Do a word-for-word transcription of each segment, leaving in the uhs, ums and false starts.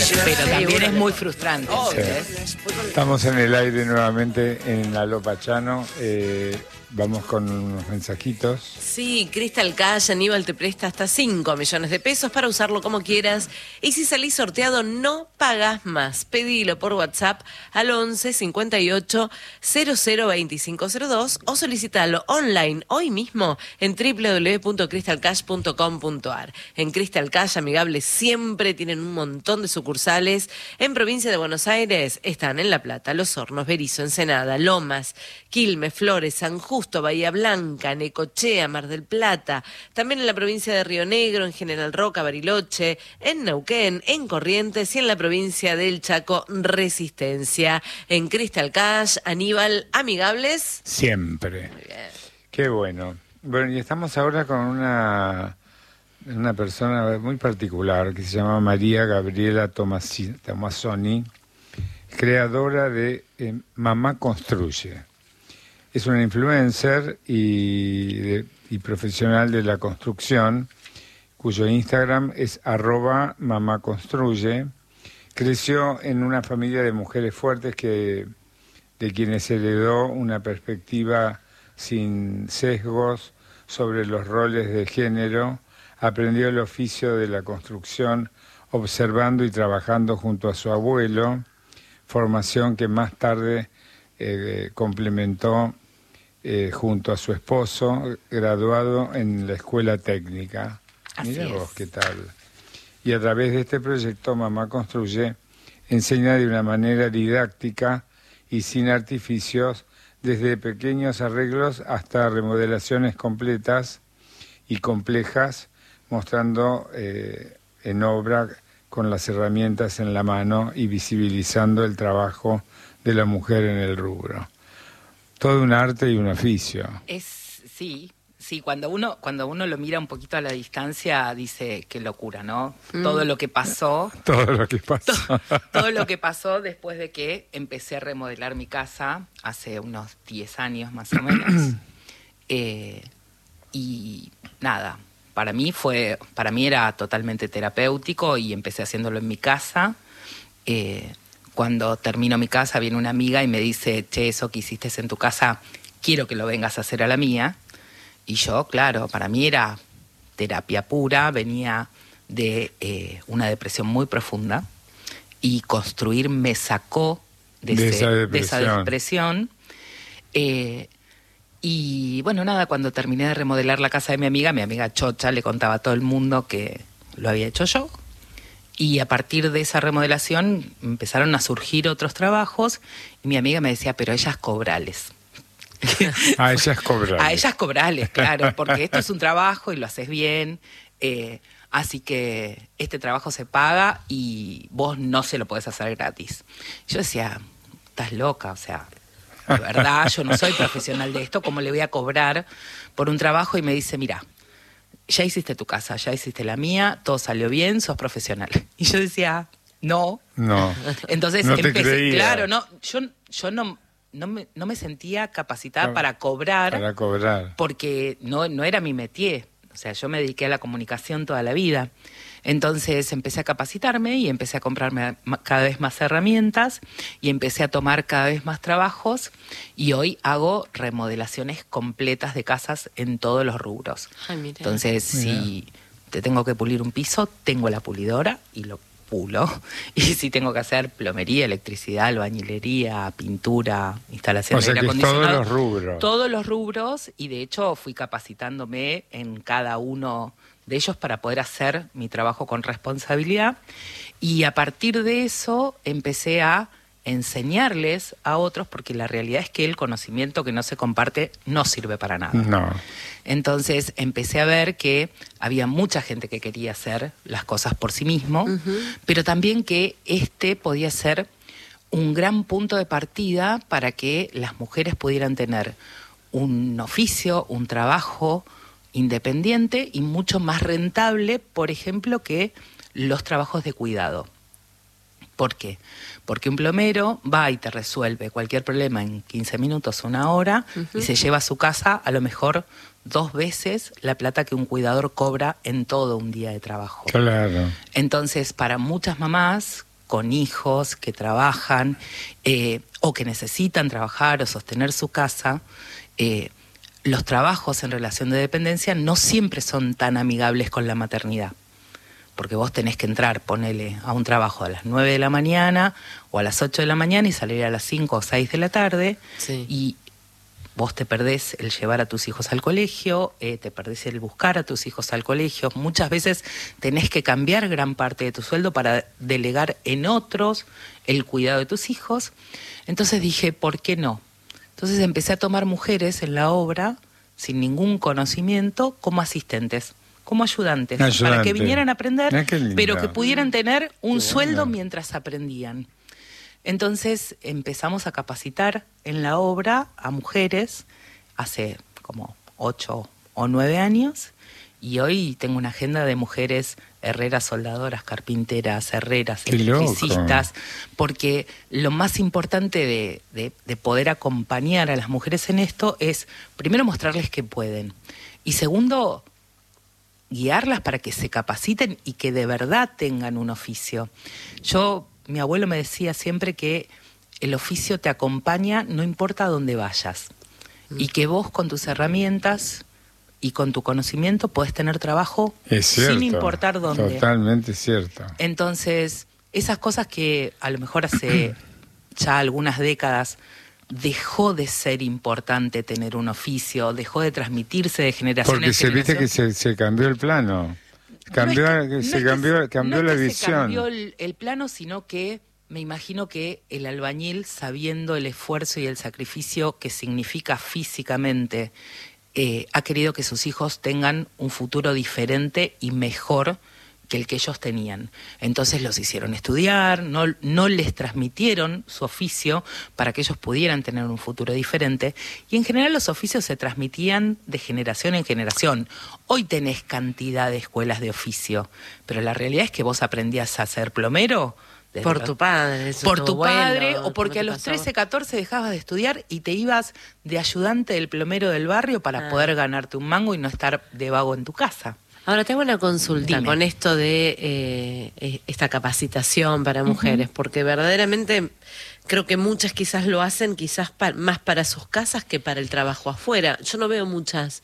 Pero también es muy frustrante. Sí. Estamos en el aire nuevamente en Aló Pachano. Eh, vamos con unos mensajitos. Sí, Crystal Cash, Aníbal te presta hasta cinco millones de pesos para usarlo como quieras. Y si salís sorteado, no pagás más. Pedilo por WhatsApp al once cincuenta y ocho cero cero veinticinco cero dos o solicitalo online hoy mismo en doble u doble u doble u punto crystal cash punto com punto a r. En Crystal Cash, amigables, siempre tienen un montón de sucursales. En provincia de Buenos Aires están en La Plata, Los Hornos, Berisso, Ensenada, Lomas, Quilmes, Flores, San Justo, Bahía Blanca, Necochea, Mar del Plata. También en la provincia de Río Negro, en General Roca, Bariloche, en Neuquén, en Corrientes y en la provincia del Chaco, Resistencia. En Crystal Cash, Aníbal, amigables. Siempre. Muy bien. Qué bueno. Bueno, y estamos ahora con una, una persona muy particular que se llama María Gabriela Tomasi, Tomasoni, creadora de eh, Mamá Construye. Es una influencer y, de, y profesional de la construcción, cuyo Instagram es arroba Mamá Construye. Creció en una familia de mujeres fuertes que, de quienes heredó una perspectiva sin sesgos sobre los roles de género. Aprendió el oficio de la construcción observando y trabajando junto a su abuelo, formación que más tarde eh, complementó eh, junto a su esposo, graduado en la escuela técnica. Mira vos qué tal. Y a través de este proyecto Mamá Construye enseña de una manera didáctica y sin artificios, desde pequeños arreglos hasta remodelaciones completas y complejas, mostrando eh, en obra con las herramientas en la mano y visibilizando el trabajo de la mujer en el rubro. Todo un arte y un oficio. Es, sí, sí, cuando uno, cuando uno lo mira un poquito a la distancia, dice, qué locura, ¿no? Mm. Todo lo que pasó. Todo lo que pasó. Todo, todo lo que pasó después de que empecé a remodelar mi casa, hace unos diez años más o menos. eh, y nada, para mí fue, para mí era totalmente terapéutico y empecé haciéndolo en mi casa. Eh, cuando termino mi casa viene una amiga y me dice, che, eso que hiciste en tu casa, quiero que lo vengas a hacer a la mía. Y yo, claro, para mí era terapia pura, venía de eh, una depresión muy profunda y construir me sacó de, de, ese, esa, depresión. de esa depresión. Eh, y bueno, nada, cuando terminé de remodelar la casa de mi amiga, mi amiga Chocha le contaba a todo el mundo que lo había hecho yo. Y a partir de esa remodelación empezaron a surgir otros trabajos y mi amiga me decía, pero ellas cobrales. A ellas cobrales. A ellas cobrales, claro, porque esto es un trabajo y lo haces bien, eh, así que este trabajo se paga y vos no se lo podés hacer gratis. Yo decía, estás loca, o sea, de verdad, yo no soy profesional de esto, ¿cómo le voy a cobrar por un trabajo? Y me dice, mira, ya hiciste tu casa, ya hiciste la mía, todo salió bien, sos profesional. Y yo decía, no. No. Entonces no te empecé, creía. claro, no, yo, yo no... No me, no me sentía capacitada para, para cobrar. Para cobrar. Porque no, no era mi métier. O sea, yo me dediqué a la comunicación toda la vida. Entonces empecé a capacitarme y empecé a comprarme cada vez más herramientas y empecé a tomar cada vez más trabajos y hoy hago remodelaciones completas de casas en todos los rubros. Ay, mira. Entonces, mira. Si te tengo que pulir un piso, tengo la pulidora y lo pulo. Y si tengo que hacer plomería, electricidad, albañilería, pintura, instalación o sea de aire acondicionado. Todos los rubros. Todos los rubros, y de hecho fui capacitándome en cada uno de ellos para poder hacer mi trabajo con responsabilidad. Y a partir de eso empecé a enseñarles a otros, porque la realidad es que el conocimiento que no se comparte no sirve para nada. No. Entonces empecé a ver que había mucha gente que quería hacer las cosas por sí mismo, uh-huh. pero también que este podía ser un gran punto de partida para que las mujeres pudieran tener un oficio, un trabajo independiente y mucho más rentable, por ejemplo, que los trabajos de cuidado. ¿Por qué? Porque un plomero va y te resuelve cualquier problema en quince minutos, una hora, uh-huh. y se lleva a su casa a lo mejor dos veces la plata que un cuidador cobra en todo un día de trabajo. Claro. Entonces, para muchas mamás con hijos, que trabajan eh, o que necesitan trabajar o sostener su casa, eh, los trabajos en relación de dependencia no siempre son tan amigables con la maternidad. Porque vos tenés que entrar, ponele, a un trabajo a las nueve de la mañana o a las ocho de la mañana y salir a las cinco o seis de la tarde. Sí. Y vos te perdés el llevar a tus hijos al colegio, eh, te perdés el buscar a tus hijos al colegio. Muchas veces tenés que cambiar gran parte de tu sueldo para delegar en otros el cuidado de tus hijos. Entonces dije, ¿por qué no? Entonces empecé a tomar mujeres en la obra, sin ningún conocimiento, como asistentes. Como ayudantes, Ayudante. para que vinieran a aprender, Ah, qué lindo. pero que pudieran tener un Qué sueldo bueno. mientras aprendían. Entonces empezamos a capacitar en la obra a mujeres hace como ocho o nueve años y hoy tengo una agenda de mujeres herreras, soldadoras, carpinteras, herreras, Qué loco. electricistas, porque lo más importante de, de, de poder acompañar a las mujeres en esto es, primero, mostrarles que pueden y segundo, guiarlas para que se capaciten y que de verdad tengan un oficio. Yo, mi abuelo me decía siempre que el oficio te acompaña no importa a dónde vayas mm. y que vos con tus herramientas y con tu conocimiento podés tener trabajo Es cierto, sin importar dónde. Totalmente cierto. Entonces, esas cosas que a lo mejor hace ya algunas décadas dejó de ser importante tener un oficio, dejó de transmitirse de generación Porque en se viste generación. que se, se cambió el plano. Cambió, No es que- se no es cambió, que- cambió no la es que visión. Se cambió el, el plano, sino que me imagino que el albañil, sabiendo el esfuerzo y el sacrificio que significa físicamente, eh, ha querido que sus hijos tengan un futuro diferente y mejor que el que ellos tenían. Entonces los hicieron estudiar, no, no les transmitieron su oficio para que ellos pudieran tener un futuro diferente y en general los oficios se transmitían de generación en generación. Hoy tenés cantidad de escuelas de oficio, pero la realidad es que vos aprendías a ser plomero desde Por los- tu padre. eso por tu tu abuelo, padre o ¿cómo porque te a los pasó? trece, catorce dejabas de estudiar y te ibas de ayudante del plomero del barrio para Ah. poder ganarte un mango y no estar de vago en tu casa. Ahora tengo una consulta Dime. con esto de eh, eh, esta capacitación para mujeres, porque verdaderamente creo que muchas quizás lo hacen quizás pa- más para sus casas que para el trabajo afuera. Yo no veo muchas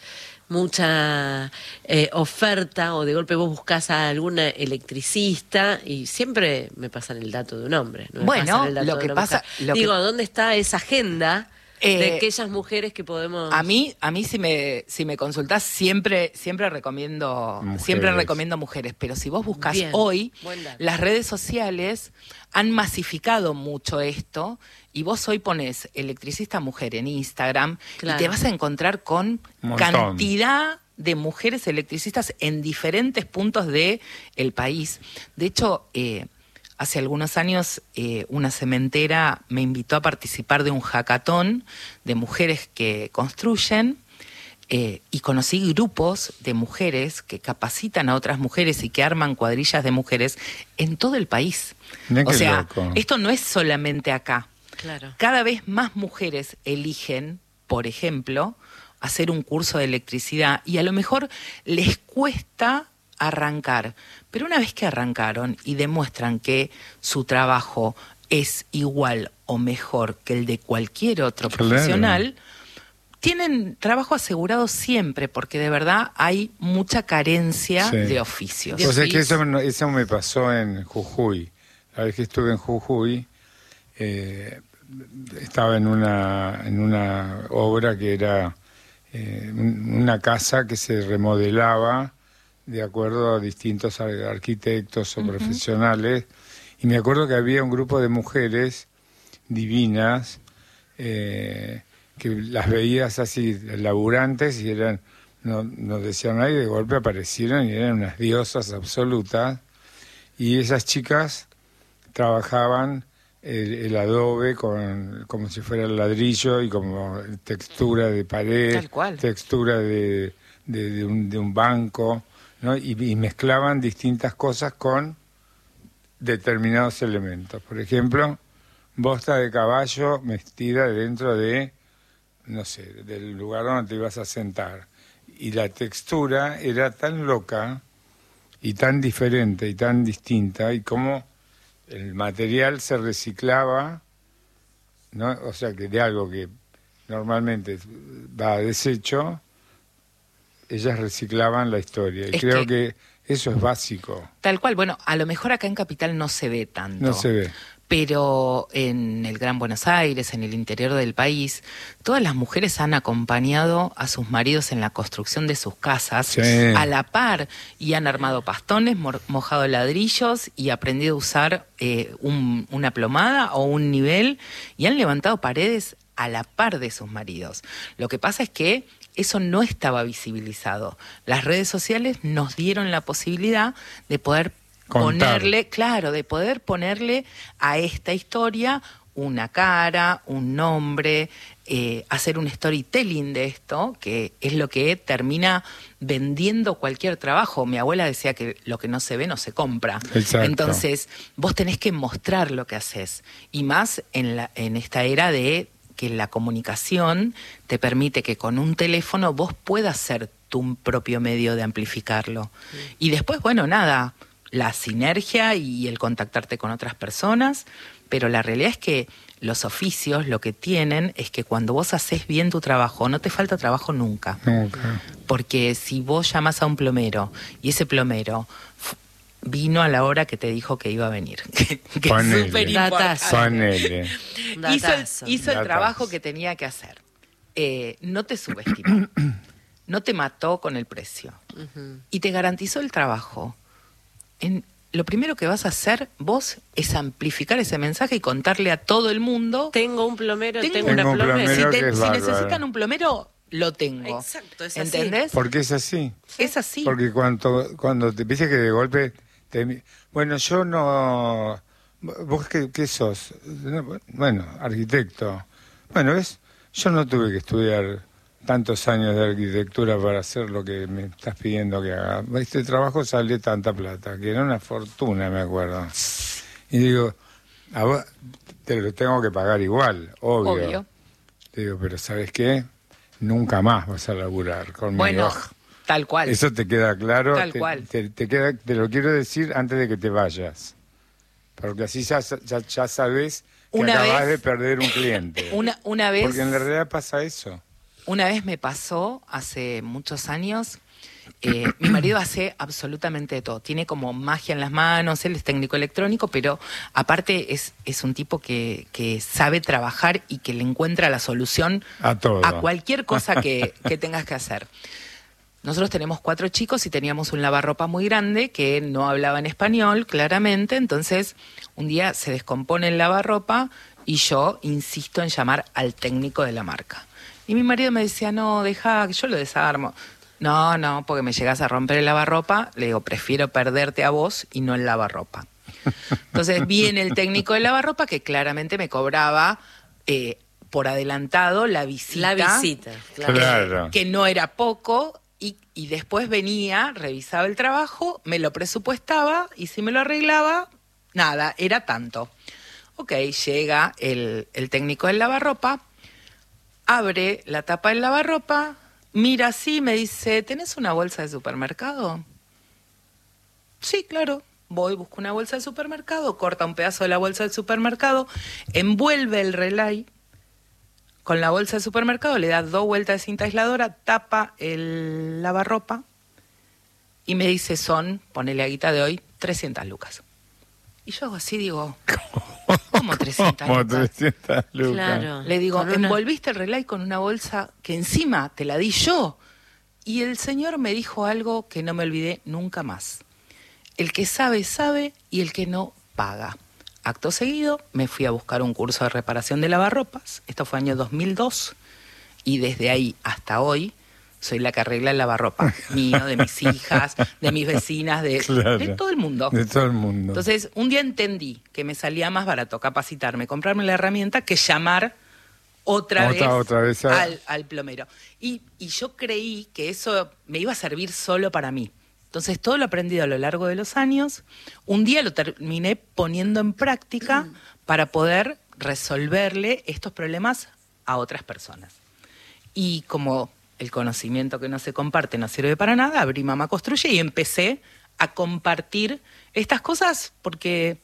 mucha eh, oferta o de golpe vos buscás a alguna electricista y siempre me pasan el dato de un hombre. No me Bueno, pasan el dato lo de que una pasa- mujer. lo que- Digo, ¿dónde está esa agenda Eh, de aquellas mujeres que podemos... A mí, a mí si me si me consultás siempre siempre recomiendo Mujeres. siempre recomiendo mujeres, pero si vos buscas Bien, hoy buen dato. las redes sociales han masificado mucho esto y vos hoy pones electricista mujer en Instagram Claro. y te vas a encontrar con Un montón. cantidad de mujeres electricistas en diferentes puntos de el país. De hecho, eh, hace algunos años eh, una cementera me invitó a participar de un hackathon de mujeres que construyen eh, y conocí grupos de mujeres que capacitan a otras mujeres y que arman cuadrillas de mujeres en todo el país. Mirá O qué sea, loco. esto no es solamente acá. Claro. Cada vez más mujeres eligen, por ejemplo, hacer un curso de electricidad y a lo mejor les cuesta arrancar, pero una vez que arrancaron y demuestran que su trabajo es igual o mejor que el de cualquier otro Claro. profesional, tienen trabajo asegurado siempre, porque de verdad hay mucha carencia Sí. de oficios. O sea que eso, no- eso me pasó en Jujuy. La vez que estuve en Jujuy, eh, estaba en una, en una obra que era eh, un- una casa que se remodelaba de acuerdo a distintos ar- arquitectos o profesionales. Y me acuerdo que había un grupo de mujeres divinas eh, que las veías así laburantes y eran, no, no decían nada y de golpe aparecieron y eran unas diosas absolutas. Y esas chicas trabajaban el, el adobe con, como si fuera el ladrillo y como textura de pared, Tal cual. textura de, de, de un, de un banco, ¿no? Y, y mezclaban distintas cosas con determinados elementos. Por ejemplo, bosta de caballo metida dentro de, no sé, del lugar donde te ibas a sentar. Y la textura era tan loca y tan diferente y tan distinta, y cómo el material se reciclaba, ¿no? O sea, que de algo que normalmente va a desecho, ellas reciclaban la historia. Y Es creo que- que eso es básico. Tal cual, bueno, a lo mejor acá en Capital no se ve tanto. No se ve. Pero en el Gran Buenos Aires, en el interior del país, todas las mujeres han acompañado a sus maridos en la construcción de sus casas Sí. a la par y han armado pastones, mor- mojado ladrillos y aprendido a usar eh, un- una plomada o un nivel y han levantado paredes a la par de sus maridos. Lo que pasa es que eso no estaba visibilizado. Las redes sociales nos dieron la posibilidad de poder Contar. ponerle, claro, de poder ponerle a esta historia una cara, un nombre, eh, hacer un storytelling de esto, que es lo que termina vendiendo cualquier trabajo. Mi abuela decía que lo que no se ve no se compra. Exacto. Entonces, vos tenés que mostrar lo que haces. Y más en, la, en esta era de que la comunicación te permite que con un teléfono vos puedas ser tu propio medio de amplificarlo. Y después, bueno, nada, la sinergia y el contactarte con otras personas, pero la realidad es que los oficios lo que tienen es que cuando vos haces bien tu trabajo, no te falta trabajo nunca. Nunca. Porque si vos llamas a un plomero y ese plomero fu- vino a la hora que te dijo que iba a venir, que, que es Ponele. súper importante. Datazo. Ponele. Hizo el, Datazo. hizo el Datazo. trabajo que tenía que hacer. Eh, no te subestimó, no te mató con el precio y te garantizó el trabajo. En, lo primero que vas a hacer vos es amplificar ese mensaje y contarle a todo el mundo. Tengo un plomero, Tengo- tengo, Tengo una un plomera. plomero. Si, te- que es si bárbaro. necesitan un plomero, lo tengo. Exacto, es así. ¿Entendés? Porque es así. Es así. Porque cuando, cuando te viste que de golpe... Te, bueno, yo no... ¿Vos qué, qué sos? No, bueno, arquitecto. Bueno, ¿ves? Yo no tuve que estudiar tantos años de arquitectura para hacer lo que me estás pidiendo que haga. Este trabajo sale tanta plata, que era una fortuna, me acuerdo. Y digo, a vos te lo tengo que pagar igual, obvio. Obvio. Le digo, pero ¿sabes qué? Nunca más vas a laburar conmigo. Bueno, tal cual. Eso te queda claro. Tal te, cual. Te, te queda, te lo quiero decir antes de que te vayas. Porque así ya, ya, ya sabes que Una acabas vez- de perder un cliente. Una, una vez... Porque en la realidad pasa eso. Una vez me pasó, hace muchos años, eh, mi marido hace absolutamente de todo. Tiene como magia en las manos, él es técnico electrónico, pero aparte es, es un tipo que, que sabe trabajar y que le encuentra la solución A todo. a cualquier cosa que, que tengas que hacer. Nosotros tenemos cuatro chicos y teníamos un lavarropa muy grande que no hablaba en español, claramente. Entonces, un día se descompone el lavarropa y yo insisto en llamar al técnico de la marca. Y mi marido me decía, no, deja, que yo lo desarmo. No, no, porque me llegas a romper el lavarropa. Le digo, prefiero perderte a vos y no el lavarropa. Entonces viene el técnico de lavarropa que claramente me cobraba eh, por adelantado la visita. La visita, claro. Claro. Que no era poco. Y, y después venía, revisaba el trabajo, me lo presupuestaba y si me lo arreglaba, nada, era tanto. Ok, llega el, el técnico del lavarropa, abre la tapa del lavarropa, mira así, me dice, ¿tenés una bolsa de supermercado? Sí, claro. Voy, busco una bolsa de supermercado, corta un pedazo de la bolsa del supermercado, envuelve el relay con la bolsa de supermercado, le da dos vueltas de cinta aisladora, tapa el lavarropa y me dice, son, ponele a guita de hoy, trescientas lucas. Y yo hago así, digo, ¿cómo trescientas Como lucas? trescientas lucas. Claro. Le digo, Con una- envolviste el relay con una bolsa que encima te la di yo. Y el señor me dijo algo que no me olvidé nunca más. El que sabe, sabe, y el que no, paga. Acto seguido, me fui a buscar un curso de reparación de lavarropas. Esto fue año dos mil dos. Y desde ahí hasta hoy, soy la que arregla el lavarropa. Mío, de mis hijas, de mis vecinas, de, Claro. de todo el mundo. De todo el mundo. Entonces, un día entendí que me salía más barato capacitarme, comprarme la herramienta, que llamar otra, Otra- vez, otra vez a- al, al plomero. Y, y yo creí que eso me iba a servir solo para mí. Entonces, todo lo aprendido a lo largo de los años, un día lo terminé poniendo en práctica para poder resolverle estos problemas a otras personas. Y como el conocimiento que no se comparte no sirve para nada, abrí Mamá Construye y empecé a compartir estas cosas porque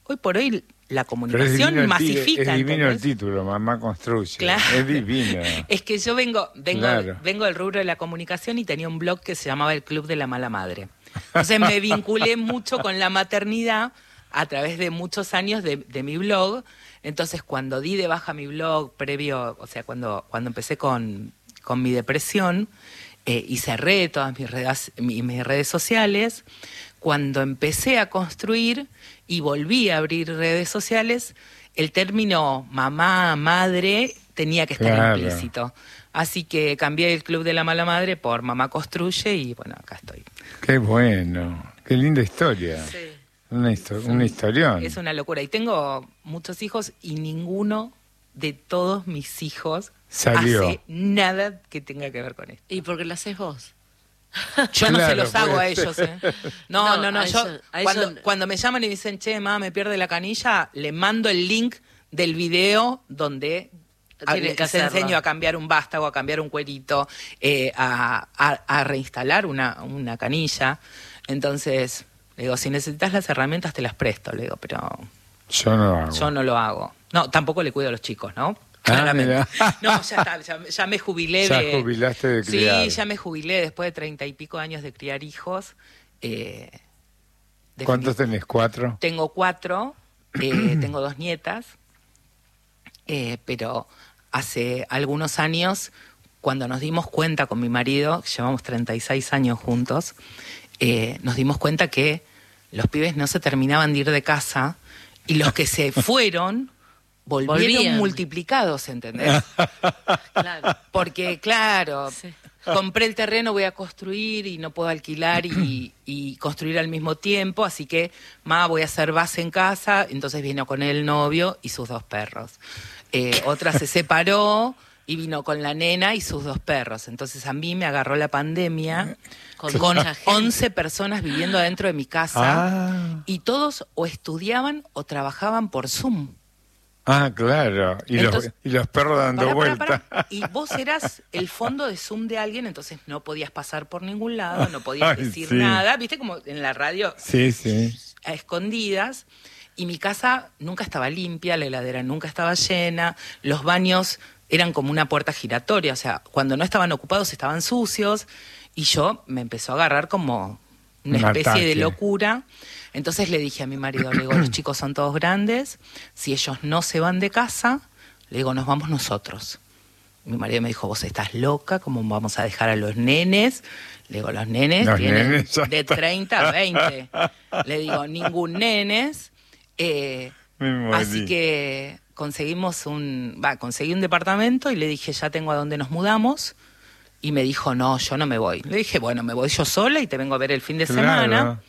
hoy por hoy la Pero es comunicación divino el ti- masifica. Es divino el ¿entendés? título, Mamá Construye. Claro. Es divino. Es que yo vengo, vengo, Claro. vengo del rubro de la comunicación y tenía un blog que se llamaba El Club de la Mala Madre. Entonces me vinculé mucho con la maternidad a través de muchos años de, de mi blog. Entonces cuando di de baja mi blog previo, o sea, cuando, cuando empecé con, con mi depresión eh, y cerré todas mis redes, mi- mis redes sociales, cuando empecé a construir y volví a abrir redes sociales, el término mamá, madre tenía que estar Claro. implícito. Así que cambié el Club de la Mala Madre por Mamá Construye y bueno, acá estoy. Qué bueno. Qué linda historia. Sí. Una, histo- una historión. Es una locura. Y tengo muchos hijos y ninguno de todos mis hijos Salió. hace nada que tenga que ver con esto. ¿Y por qué lo haces vos? Yo no se Claro, los hago puede a ellos, ¿eh? No, No, no, no. a Yo, eso- a cuando, eso- cuando me llaman y me dicen, che, mamá, me pierde la canilla, le mando el link del video donde a- Tienen que les hacerlo. enseño a cambiar un vástago, a cambiar un cuerito, eh, a, a- a reinstalar una, una canilla. Entonces, le digo, si necesitas las herramientas, te las presto. Le digo, pero Yo no hago. yo no lo hago. No, tampoco le cuido a los chicos, ¿no? Ah, Claramente. mira. No, ya está, ya, ya me jubilé Ya de... jubilaste de criar. Sí, ya me jubilé después de treinta y pico años de criar hijos. Eh, ¿Cuántos definitivamente- tenés? ¿Cuatro? Tengo cuatro, eh, tengo dos nietas, eh, pero hace algunos años, cuando nos dimos cuenta con mi marido, llevamos treinta y seis años juntos, eh, nos dimos cuenta que los pibes no se terminaban de ir de casa y los que se fueron volvieron Volvían. multiplicados, ¿entendés? Claro. Porque, claro, Sí. compré el terreno, voy a construir y no puedo alquilar y, y construir al mismo tiempo, así que, ma, voy a hacer base en casa. Entonces vino con el novio y sus dos perros. Eh, otra se separó y vino con la nena y sus dos perros. Entonces a mí me agarró la pandemia Con con, mucha gente. once personas viviendo adentro de mi casa Ah, y todos o estudiaban o trabajaban por Zoom. ah, claro. Y, Entonces- los, y los perros dando Pará, pará, vueltas. pará. Y vos eras el fondo de Zoom de alguien, entonces no podías pasar por ningún lado, no podías Ay, decir sí. nada. ¿Viste como en la radio Sí, sí. a escondidas? Y mi casa nunca estaba limpia, la heladera nunca estaba llena, los baños eran como una puerta giratoria, o sea, cuando no estaban ocupados estaban sucios y yo me empezó a agarrar como una Un especie ataque. de locura. Entonces le dije a mi marido, le digo, los chicos son todos grandes, si ellos no se van de casa, le digo, nos vamos nosotros. Mi marido me dijo, vos estás loca, ¿cómo vamos a dejar a los nenes? Le digo, los nenes Los tienen nenes ya de está. treinta a veinte. Le digo, ningún nenes. Eh, Me morí. así que conseguimos un, va, conseguí un departamento y le dije, ya tengo a dónde nos mudamos. Y me dijo, no, yo no me voy. Le dije, bueno, me voy yo sola y te vengo a ver el fin de Claro. semana.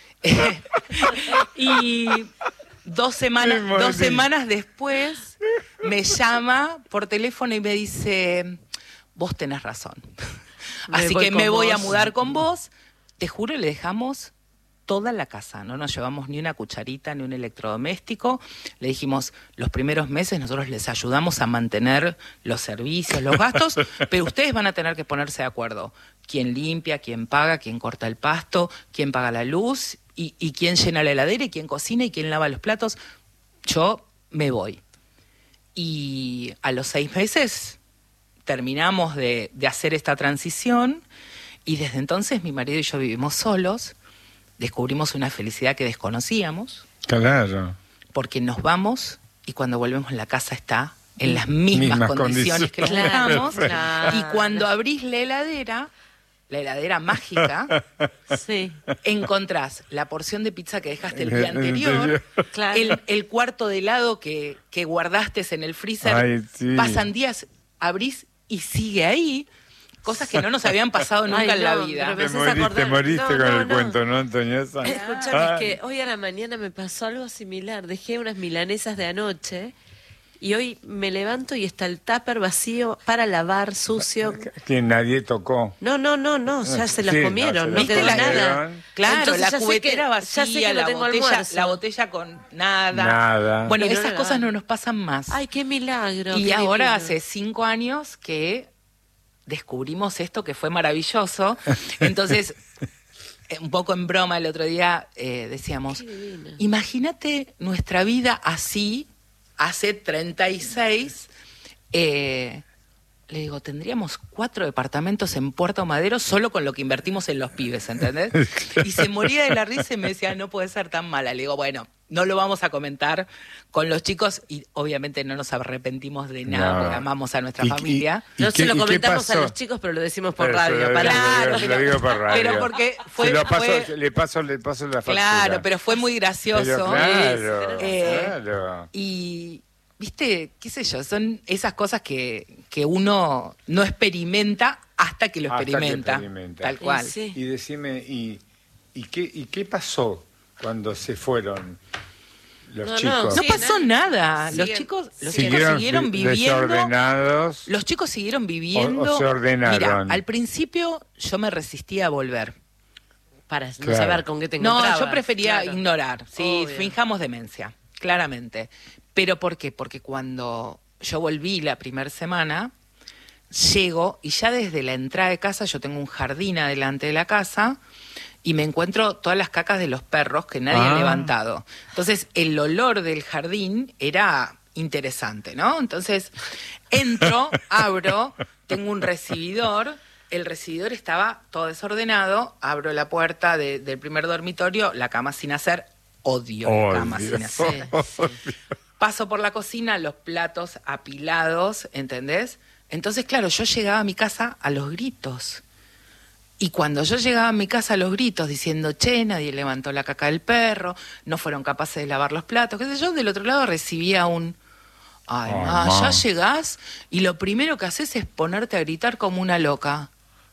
Y dos semanas, Me morí. dos semanas después me llama por teléfono y me dice, vos tenés razón. Me Así voy que con me voy a vos. mudar con vos. Te juro, le dejamos toda la casa, no nos llevamos ni una cucharita ni un electrodoméstico. Le dijimos, los primeros meses nosotros les ayudamos a mantener los servicios, los gastos, pero ustedes van a tener que ponerse de acuerdo. Quién limpia, quién paga, quién corta el pasto, quién paga la luz y, y quién llena la heladera y quién cocina y quién lava los platos. Yo me voy. Y a los seis meses terminamos de, de hacer esta transición y desde entonces mi marido y yo vivimos solos, descubrimos una felicidad que desconocíamos, Claro. porque nos vamos y cuando volvemos la casa está en las mismas, Mismas condiciones, que la condiciones. dejamos. Claro. Y cuando abrís la heladera, la heladera mágica, Sí. encontrás la porción de pizza que dejaste el día El anterior, anterior. Claro. el, el cuarto de helado que, que guardaste en el freezer, Ay, sí. pasan días, abrís y sigue ahí, cosas que no nos habían pasado nunca Ay, en la no, vida. pero Te me haces moriste, acordar- moriste No, con no, el no. cuento, ¿no, Antoñesa? Escuchame, es Ay. que hoy a la mañana me pasó algo similar. Dejé unas milanesas de anoche y hoy me levanto y está el tupper vacío para lavar, sucio. Que nadie tocó. No, no, no, no, ya se las Sí, no, comieron, se no, las quedó comieron. nada. Claro, Entonces la ya sé que- cubetera ya sé vacía, que no la, tengo botella, almuerzo. la botella con nada. Nada. Bueno, Y no esas la cosas lavan. no nos pasan más. Ay, qué milagro. y qué ahora divino. hace cinco años que descubrimos esto que fue maravilloso. Entonces, un poco en broma el otro día eh, decíamos, imagínate nuestra vida así, hace treinta y seis, eh, le digo, tendríamos cuatro departamentos en Puerto Madero solo con lo que invertimos en los pibes, ¿entendés? Y se moría de la risa y me decía, no puede ser tan mala. Le digo, bueno, no lo vamos a comentar con los chicos y obviamente no nos arrepentimos de nada, No. porque amamos a nuestra ¿Y- familia. y- No qué- se lo y qué comentamos a pasó? los chicos, pero lo decimos por Pero radio. se lo- para- Claro, se lo digo por radio. pero porque fue... Se lo paso, fue- le paso, le paso la factura. claro, pero fue muy gracioso. Pero claro, Eh, claro. Y, viste, qué sé yo, son esas cosas que, que uno no experimenta hasta que lo Hasta que experimenta. experimenta. Tal cual. Y sí. Y decime, ¿y, y, qué, ¿y qué pasó cuando se fueron los No, no, chicos? No Sí, pasó ¿no? nada. Los Siguen- chicos, los siguen- chicos siguieron fi- viviendo. desordenados. Los chicos siguieron viviendo. O- o se ordenaron. Mira, al principio yo me resistía a volver. Para no Claro. saber con qué te No, encontrabas. yo prefería Claro. ignorar. Sí, Obvio. finjamos demencia, claramente. ¿Pero por qué? Porque cuando yo volví la primera semana, llego y ya desde la entrada de casa, yo tengo un jardín adelante de la casa y me encuentro todas las cacas de los perros que nadie ha Ah. levantado. Entonces, el olor del jardín era interesante, ¿no? Entonces, entro, abro, tengo un recibidor. El recibidor estaba todo desordenado. Abro la puerta de- del primer dormitorio, la cama sin hacer. Odio la cama Odio. sin hacer. Sí, sí. Paso por la cocina, los platos apilados, ¿entendés? Entonces, claro, yo llegaba a mi casa a los gritos. Y cuando yo llegaba a mi casa a los gritos diciendo, che, nadie levantó la caca del perro, no fueron capaces de lavar los platos, qué sé yo, del otro lado recibía un, ay, Ay, ma, ma. ya llegás y lo primero que haces es ponerte a gritar como una loca.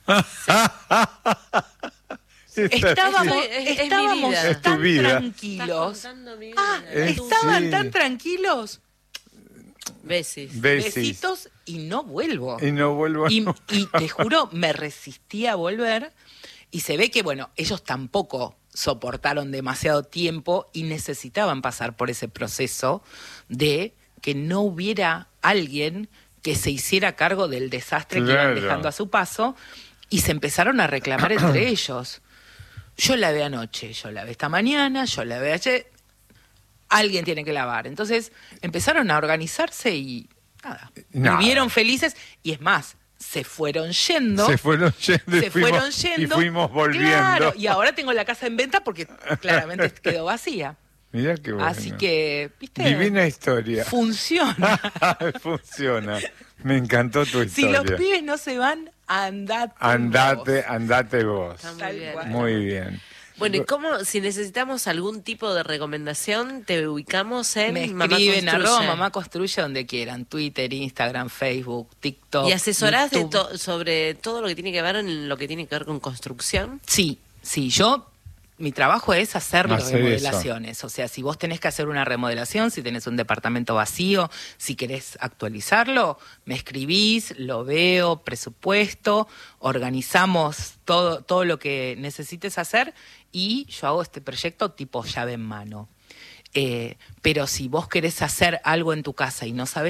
Estábamos, Es- es- es mi estábamos vida. Es tu tan vida. tranquilos. Estás contando mi Ah, vida. Es- estaban sí. tan tranquilos. Besis. Besis. Besitos y no vuelvo. Y no vuelvo Y, nunca. y te juro, me resistí a volver y se ve que, bueno, ellos tampoco soportaron demasiado tiempo y necesitaban pasar por ese proceso de que no hubiera alguien que se hiciera cargo del desastre que Claro. iban dejando a su paso y se empezaron a reclamar entre ellos. Yo lavé anoche, yo lavé esta mañana, yo lavé ayer, alguien tiene que lavar. Entonces empezaron a organizarse y nada, Nada. vivieron felices y es más, se fueron yendo. Se fueron yendo y se fuimos, fueron yendo. y fuimos volviendo. Claro, y ahora tengo la casa en venta porque claramente quedó vacía. Mirá qué bueno. Así que, ¿viste? Divina historia. Funciona. Funciona. Me encantó tu Si historia. los pibes no se van, andate. Andate, vos. andate vos. Está muy Tal bien. cual. Muy bien. Bueno, ¿y cómo, si necesitamos algún tipo de recomendación, te ubicamos en Me Mamá escriben Construye? arroba mamá construye donde quieran, Twitter, Instagram, Facebook, TikTok. ¿Y asesorás de YouTube. to- sobre todo lo que tiene que ver en lo que tiene que ver con construcción? Sí, sí, yo, mi trabajo es hacer las Hacer remodelaciones. O sea, si vos tenés que hacer una remodelación, si tenés un departamento vacío, si querés actualizarlo, me escribís, lo veo, presupuesto, organizamos todo, todo lo que necesites hacer y yo hago este proyecto tipo llave en mano. Eh, pero si vos querés hacer algo en tu casa y no sabés